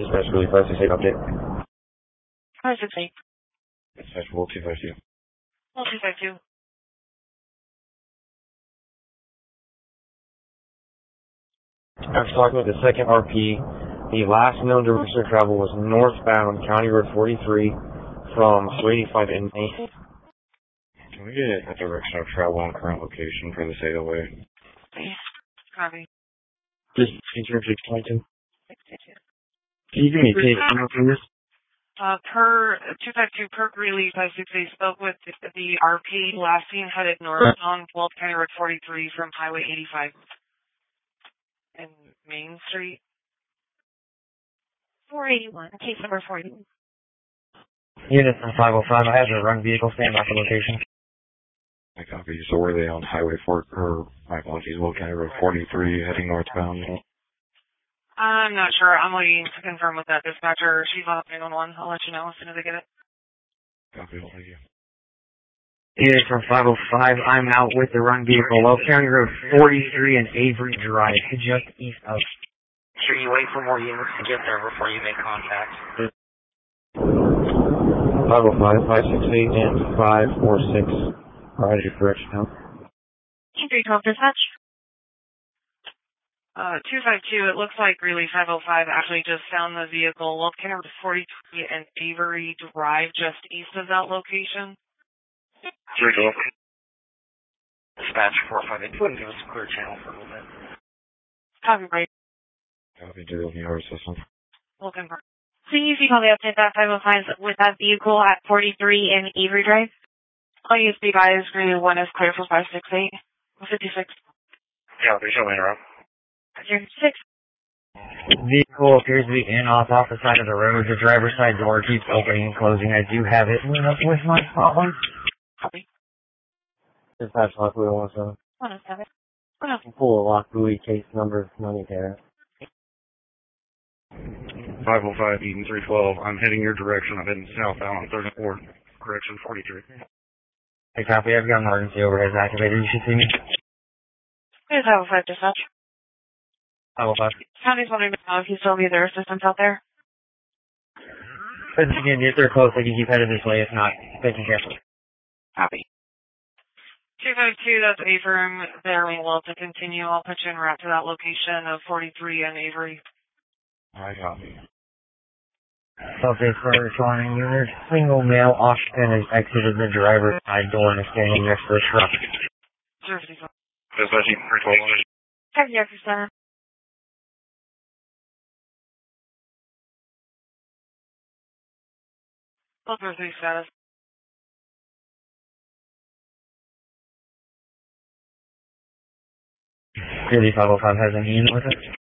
Dispatch really 568 update. 568. Dispatch Wolf 252. Wolf 252. After talking with the second RP, the last known direction of travel was northbound County Road 43 from 285 in Maine. Can we get a direction of travel on current location for this 808? Copy. Just feature 622. Can you give me a case number for this? Per 252 per Greeley 568 spoke with the RP last seen headed north on 12 County Road 43 from Highway 85 and Main Street. 481, case number 41. Unit 505, I have the wrong vehicle stand by the location. I copy. So were they on Highway 4, or my apologies, Will County Road 43 heading northbound? I'm not sure. I'm waiting to confirm with that dispatcher. She's on 911. I'll let you know as soon as I get it. Copy. Thank you. Unit from 505, I'm out with the wrong vehicle. Will County Road 43 and Avery Drive, just east of. Sure, you wait for more units to get there before you make contact. 505, 568, and 546. Alright, your correction now. 312 dispatch. 252, it looks like Greeley 505 actually just found the vehicle. Wolf County Road 43 and Avery Drive just east of that location. 312. Dispatch 458. Wouldn't give us a clear channel for a little bit. Copy, right. Copy to the ER system. We'll confirm. Please, you call the update that 505 with that vehicle at 43 in Avery Drive. All you speed by is Greeley 1 is clear for 568. 56. Yeah, there's no interrupt. 06. Vehicle appears to be in off the side of the road. The driver's side door keeps opening and closing. I do have it with my spotlight. Copy. Dispatch lock buoy 107. 107. Pull a lock buoy case number 90 there. 505 Eden 312. I'm heading your direction. I'm heading southbound on 34. Correction 43. Hey, copy. I've got emergency overhead activated. You should see me. Here's 505 dispatch. 505. County's wondering if you still need their assistance out there. Again, if they're close, they can keep headed this way. If not, they can cancel. Copy. 252, that's Avram. They're able to continue. I'll put you en route to that location of 43 and Avery. I copy. Subject for responding unit. Single male occupant has exited the driver's side door and is standing next to the truck. 054. Dispatch Eden 312. Heavy officer. Both are status. Really 505 has any unit with it?